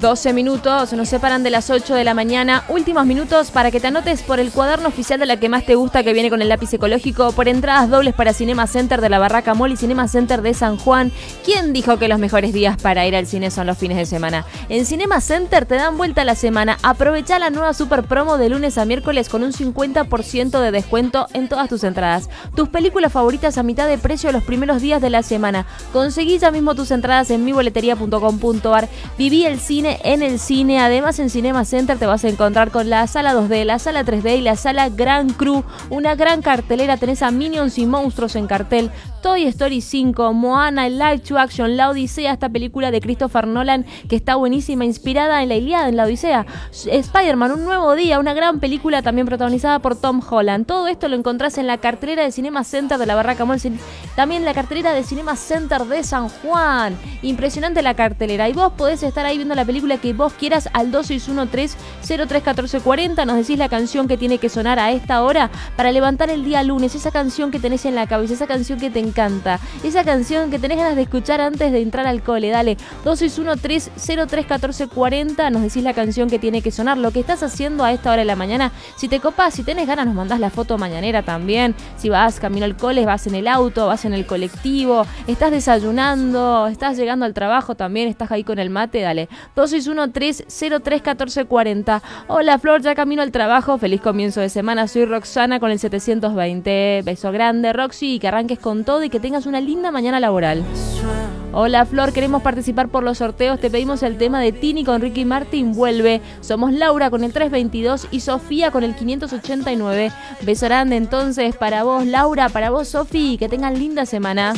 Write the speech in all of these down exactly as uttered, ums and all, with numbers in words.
doce minutos, nos separan de las ocho de la mañana. Últimos minutos para que te anotes por el cuaderno oficial de la que más te gusta, que viene con el lápiz ecológico, por entradas dobles para Cinema Center de la Barraca Mall y Cinema Center de San Juan. ¿Quién dijo que los mejores días para ir al cine son los fines de semana? En Cinema Center te dan vuelta a la semana. Aprovecha la nueva super promo de lunes a miércoles con un cincuenta por ciento de descuento en todas tus entradas. Tus películas favoritas a mitad de precio los primeros días de la semana. Conseguí ya mismo tus entradas en mi boletería punto com punto ar. Viví el cine en el cine. Además, en Cinema Center te vas a encontrar con la sala dos D, la sala tres D y la sala Gran Cru. Una gran cartelera. Tenés a Minions y Monstruos en cartel, Toy Story cinco, Moana, el Live to Action, La Odisea, esta película de Christopher Nolan que está buenísima, inspirada en la Ilíada, en la Odisea. Spider-Man, un nuevo día, una gran película también protagonizada por Tom Holland. Todo esto lo encontrás en la cartelera de Cinema Center de la Barraca Mall, también la cartelera de Cinema Center de San Juan. Impresionante la cartelera. Y vos podés estar ahí viendo la película que vos quieras al dos seis uno tres cero tres uno cuatro cuatro cero. Nos decís la canción que tiene que sonar a esta hora para levantar el día lunes. Esa canción que tenés en la cabeza, esa canción que te encanta, esa canción que tenés ganas de escuchar antes de entrar al cole. Dale, dos seis uno tres cero tres uno cuatro cuatro cero. Nos decís la canción que tiene que sonar, lo que estás haciendo a esta hora de la mañana. Si te copas, si tenés ganas, nos mandás la foto mañanera también. Si vas camino al cole, vas en el auto, vas en el colectivo, estás desayunando, estás llegando al trabajo también, estás ahí con el mate, dale, dos seis uno tres cero tres uno cuatro cuatro cero. Hola Flor, ya camino al trabajo, feliz comienzo de semana, soy Roxana con el setecientos veinte. Beso grande Roxy, y que arranques con todo y que tengas una linda mañana laboral. Hola Flor, queremos participar por los sorteos, te pedimos el tema de Tini con Ricky Martin, Vuelve. Somos Laura con el trescientos veintidós y Sofía con el quinientos ochenta y nueve. Beso grande entonces para vos Laura, para vos Sofi, que tengan linda semana.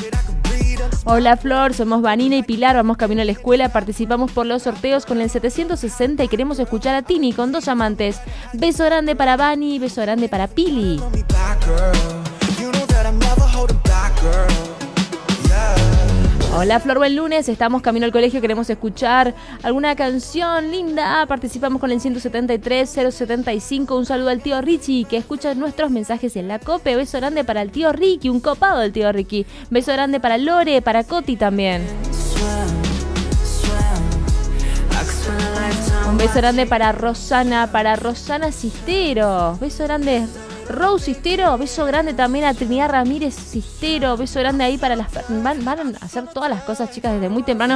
Hola Flor, somos Vanina y Pilar, vamos camino a la escuela, participamos por los sorteos con el setecientos sesenta y queremos escuchar a Tini con Dos Amantes. Beso grande para Vani, beso grande para Pili. Hola Flor, buen lunes, estamos camino al colegio, queremos escuchar alguna canción linda, participamos con el ciento setenta y tres cero setenta y cinco, un saludo al tío Richie que escucha nuestros mensajes en la COPE, beso grande para el tío Ricky, un copado del tío Ricky, beso grande para Lore, para Coti también. Un beso grande para Rosana, para Rosana Cistero, beso grande Rose Cistero, beso grande también a Trinidad Ramírez Cistero, beso grande ahí para las... Van, van a hacer todas las cosas, chicas, desde muy temprano.